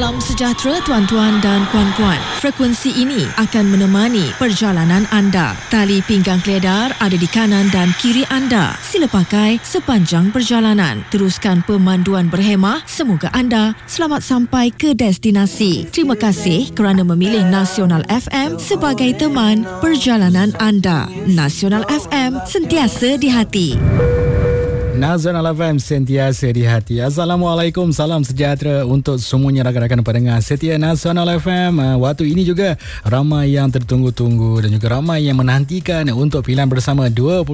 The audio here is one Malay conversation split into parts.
Salam sejahtera tuan-tuan dan puan-puan. Frekuensi ini akan menemani perjalanan anda. Tali pinggang keledar ada di kanan dan kiri anda. Sila pakai sepanjang perjalanan. Teruskan pemanduan berhemah. Semoga anda selamat sampai ke destinasi. Terima kasih kerana memilih Nasional FM sebagai teman perjalanan anda. Nasional FM, sentiasa di hati. Nasional FM, sentiasa di hati. Assalamualaikum, salam sejahtera untuk semuanya rakan-rakan pendengar setia Nasional FM. Waktu ini juga ramai yang tertunggu-tunggu dan juga ramai yang menantikan untuk pilihan bersama 2.0.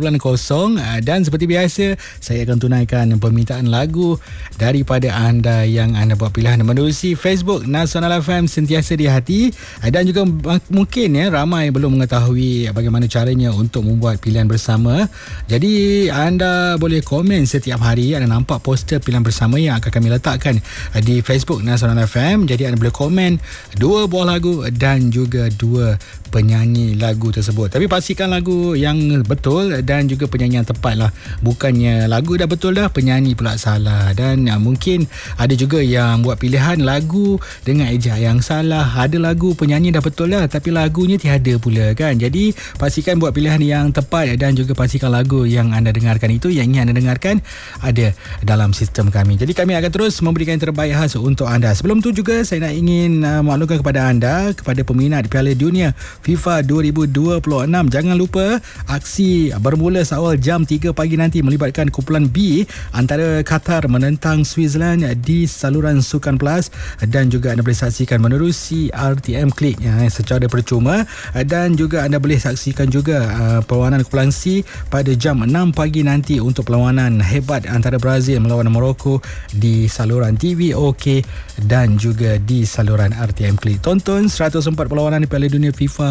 Dan seperti biasa, saya akan tunaikan permintaan lagu daripada anda yang anda buat pilihan menerusi Facebook Nasional FM, sentiasa di hati. Dan juga mungkin ramai belum mengetahui bagaimana caranya untuk membuat pilihan bersama. Jadi anda boleh komen setiap hari. Anda nampak poster pilihan bersama yang akan kami letakkan di Facebook Nasional FM. Jadi anda boleh komen 2 buah lagu dan juga 2 penyanyi lagu tersebut. Tapi pastikan lagu yang betul dan juga penyanyi yang tepat lah. Bukannya lagu dah betul dah, penyanyi pula salah. Dan mungkin ada juga yang buat pilihan lagu dengan ejaan yang salah. Ada lagu penyanyi dah betul lah, tapi lagunya tiada pula kan. Jadi pastikan buat pilihan yang tepat dan juga pastikan lagu yang anda dengarkan itu, yang ingin anda dengarkan, ada dalam sistem kami. Jadi kami akan terus memberikan yang terbaik khas untuk anda. Sebelum tu juga saya nak ingin maklumkan kepada anda, kepada peminat Piala Dunia FIFA 2026, jangan lupa aksi bermula seawal jam 3 pagi nanti melibatkan kumpulan B antara Qatar menentang Switzerland di saluran Sukan Plus, dan juga anda boleh saksikan menerusi RTM Klik secara percuma, dan juga anda boleh saksikan juga perlawanan kumpulan C pada jam 6 pagi nanti untuk perlawanan hebat antara Brazil melawan Morocco di saluran TV OK dan juga di saluran RTM Klik. Tonton 104 perlawanan Piala Dunia FIFA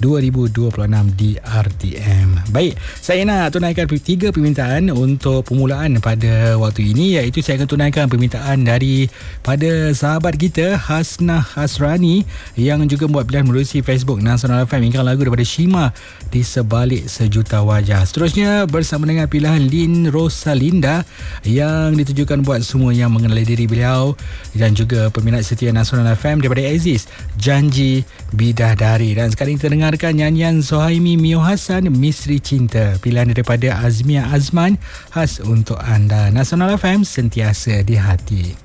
2026 di RTM. Baik, saya nak tunaikan 3 permintaan untuk permulaan pada waktu ini, iaitu saya akan tunaikan permintaan daripada sahabat kita Hasnah Hasrani yang juga buat pilihan melalui Facebook Nasional FM, ingin lagu daripada Shima, Di Sebalik Sejuta Wajah. Seterusnya bersama dengan pilihan Lin Rosalinda yang ditujukan buat semua yang mengenali diri beliau, dan juga peminat setia Nasional FM daripada Aziz, Janji Bidadari. Dan sekarang kita dengarkan nyanyian Sohaimi Mio Hasan, Misteri Cinta, pilihan daripada Azmia Azman, khas untuk anda. Nasional FM, sentiasa di hati.